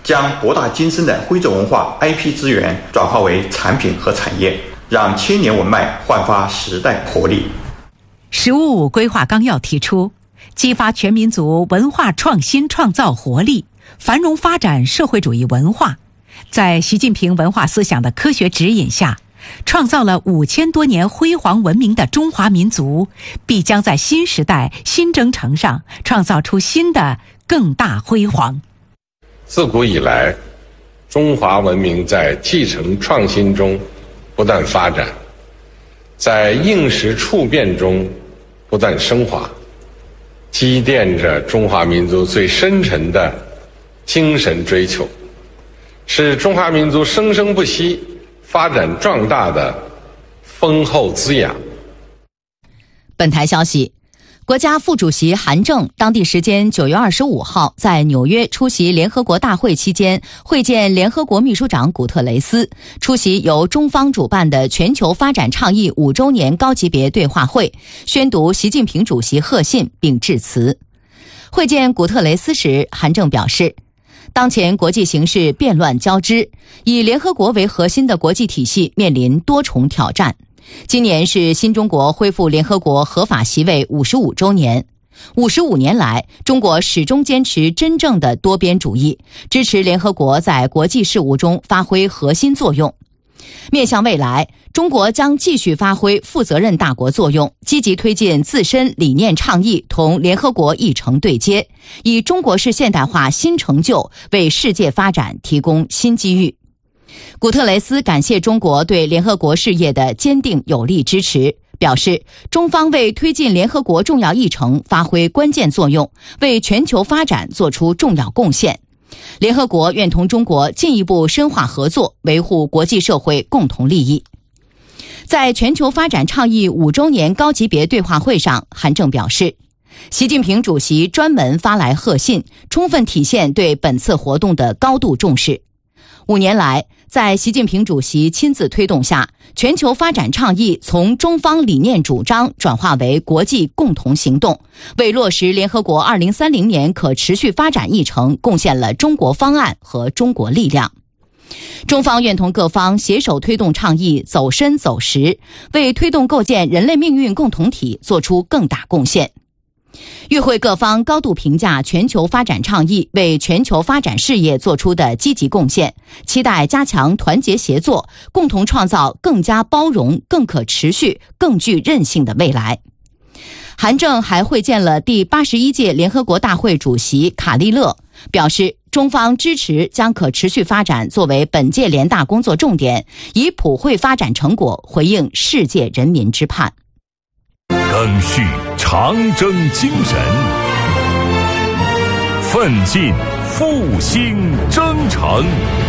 将博大精深的徽州文化 IP 资源转化为产品和产业，让千年文脉焕发时代活力。 “15+5”规划纲要提出，激发全民族文化创新创造活力，繁荣发展社会主义文化，在习近平文化思想的科学指引下，创造了5000多年辉煌文明的中华民族，必将在新时代新征程上创造出新的更大辉煌。 自古以来，中华文明在继承创新中不断发展，在应时处变中不断升华，积淀着中华民族最深沉的精神追求，是中华民族生生不息、发展壮大的丰厚滋养。 本台消息，国家副主席韩正当地时间9月25号在纽约出席联合国大会期间，会见联合国秘书长古特雷斯，出席由中方主办的全球发展倡议5周年高级别对话会，宣读习近平主席贺信并致辞。会见古特雷斯时，韩正表示，当前国际形势变乱交织，以联合国为核心的国际体系面临多重挑战。今年是新中国恢复联合国合法席位55周年。55年来，中国始终坚持真正的多边主义，支持联合国在国际事务中发挥核心作用。面向未来，中国将继续发挥负责任大国作用，积极推进自身理念倡议同联合国议程对接，以中国式现代化新成就为世界发展提供新机遇。古特雷斯感谢中国对联合国事业的坚定有力支持，表示中方为推进联合国重要议程发挥关键作用，为全球发展做出重要贡献。联合国愿同中国进一步深化合作，维护国际社会共同利益。在全球发展倡议5周年高级别对话会上，韩正表示，习近平主席专门发来贺信，充分体现对本次活动的高度重视。5年来，在习近平主席亲自推动下，全球发展倡议从中方理念主张转化为国际共同行动，为落实联合国2030年可持续发展议程贡献了中国方案和中国力量。中方愿同各方携手推动倡议走深走实，为推动构建人类命运共同体做出更大贡献。与会各方高度评价全球发展倡议为全球发展事业做出的积极贡献，期待加强团结协作，共同创造更加包容、更可持续、更具韧性的未来。韩正还会见了第81届联合国大会主席卡利勒，表示中方支持将可持续发展作为本届联大工作重点，以普惠发展成果回应世界人民之盼。 赓续长征精神，奋进复兴征程。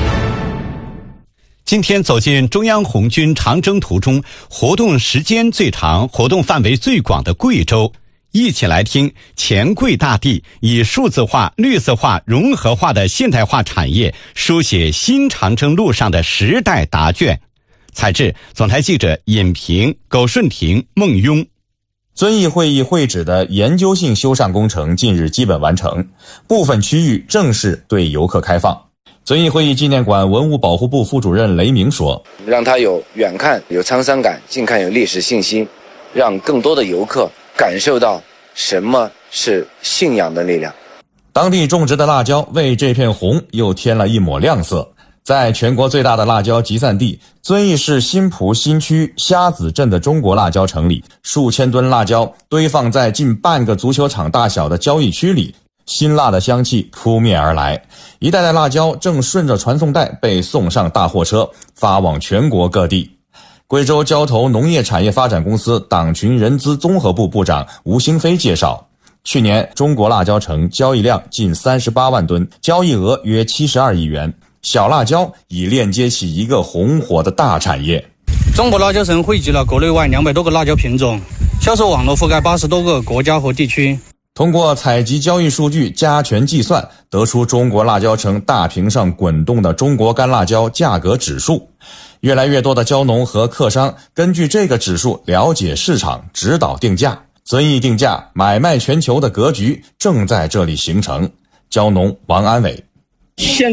今天走进中央红军长征途中活动时间最长、活动范围最广的贵州，一起来听黔贵大地以数字化、绿色化、融合化的现代化产业书写新长征路上的时代答卷。采制总台记者尹平、苟顺婷、孟庸。 遵义会议会址的研究性修缮工程近日基本完成，部分区域正式对游客开放。遵义会议纪念馆文物保护部副主任雷明说， 让它有远看有沧桑感，近看有历史信息，让更多的游客感受到什么是信仰的力量。 当地种植的辣椒为这片红又添了一抹亮色。在全国最大的辣椒集散地遵义市新蒲新区虾子镇的中国辣椒城里，数千吨辣椒堆放在近半个足球场大小的交易区里，辛辣的香气扑面而来，一袋袋辣椒正顺着传送带被送上大货车，发往全国各地。贵州交投农业产业发展公司党群人资综合部部长吴兴飞介绍，去年中国辣椒城交易量近38万吨，交易额约72亿元。小辣椒已链接起一个红火的大产业。 中国辣椒城汇集了国内外200多个辣椒品种，销售网络覆盖80多个国家和地区。 通过采集交易数据加权计算，得出中国辣椒城大屏上滚动的中国干辣椒价格指数。越来越多的椒农和客商根据这个指数了解市场，指导定价。遵义定价买卖全球的格局正在这里形成。椒农王安伟。